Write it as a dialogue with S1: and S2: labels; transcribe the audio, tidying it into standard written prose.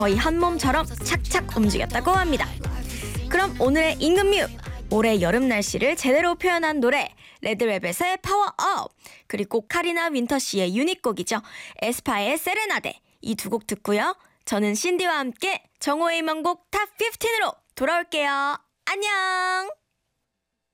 S1: 거의 한 몸처럼 착착 움직였다고 합니다. 그럼 오늘의 임금뮤, 올해 여름 날씨를 제대로 표현한 노래 레드벨벳의 파워업, 그리고 카리나 윈터씨의 유닛곡이죠. 에스파의 세레나데, 이 두 곡 듣고요. 저는 신디와 함께 정호의 명곡 탑 15으로 돌아올게요. 안녕.